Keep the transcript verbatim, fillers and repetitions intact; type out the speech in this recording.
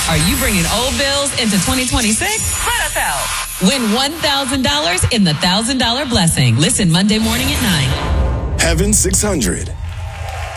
Are you bringing old bills into twenty twenty-six? Let us help. Win one thousand dollars in the one thousand dollars Blessing. Listen Monday morning at nine. Heaven six hundred.